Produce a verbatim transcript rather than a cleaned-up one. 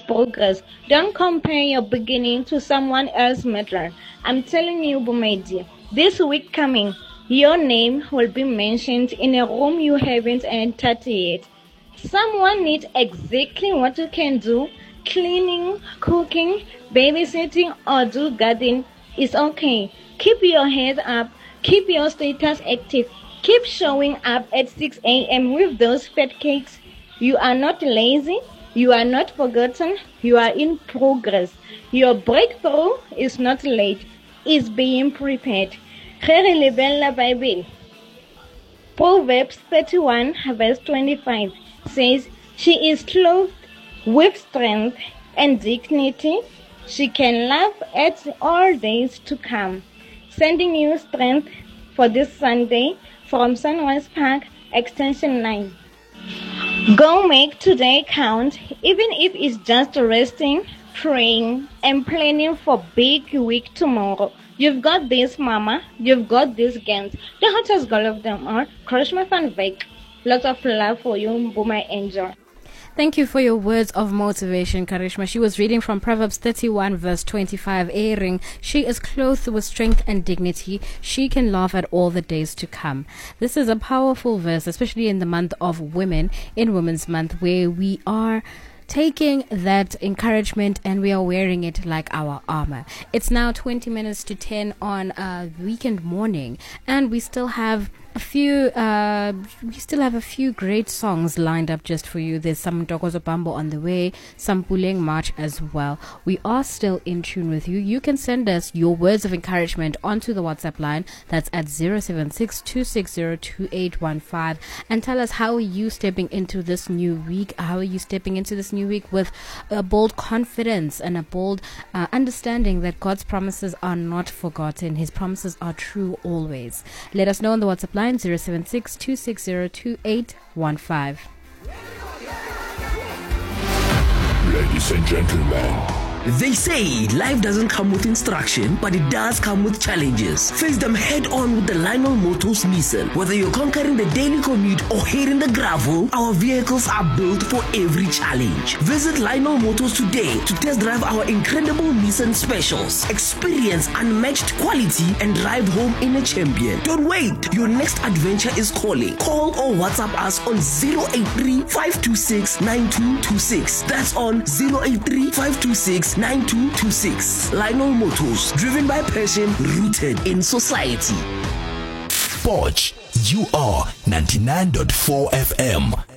progress. Don't compare your beginning to someone else's middle. I'm telling you, Bumedi, this week coming, your name will be mentioned in a room you haven't entered yet. Someone needs exactly what you can do. Cleaning, cooking, babysitting, or do gardening is okay. Keep your head up. Keep your status active. Keep showing up at six a.m. with those fat cakes. You are not lazy. You are not forgotten. You are in progress. Your breakthrough is not late. It's being prepared. Re re lebella Bible. Proverbs thirty-one verse twenty-five says, she is clothed with strength and dignity. She can laugh at all days to come. Sending you strength for this Sunday from Sunrise Park, Extension nine. Go make today count, even if it's just resting, praying, and planning for big week tomorrow. You've got this, Mama. You've got this, Gans. The hottest girl of them all, Karishma van Wyk. Lots of love for you, my angel. Thank you for your words of motivation, Karishma. She was reading from Proverbs thirty-one, verse twenty-five, airing, she is clothed with strength and dignity. She can laugh at all the days to come. This is a powerful verse, especially in the month of women, in Women's Month, where we are taking that encouragement and we are wearing it like our armor. It's now twenty minutes to ten on a weekend morning, and we still have a few uh we still have a few great songs lined up just for you. There's some Ntokozo Bambo on the way, some Puleng March as well. We are still in tune with you. You can send us your words of encouragement onto the WhatsApp line. That's at zero seven six, two six zero, two eight one five, and tell us, how are you stepping into this new week? How are you stepping into this new week with a bold confidence and a bold uh, understanding that God's promises are not forgotten. His promises are true always. Let us know on the WhatsApp line zero seven six, two six zero, two eight one five. Ladies and gentlemen, they say life doesn't come with instruction, but it does come with challenges. Face them head on with the Lionel Motors Nissan. Whether you're conquering the daily commute or hitting the gravel, our vehicles are built for every challenge. Visit Lionel Motors today to test drive our incredible Nissan specials. Experience unmatched quality and drive home in a champion. Don't wait. Your next adventure is calling. Call or WhatsApp us on zero eight three, five two six, nine two two six. That's on zero eight three, five two six, nine two two six. Lionel Motors, driven by passion, rooted in society. Sports, you are ninety-nine point four F M.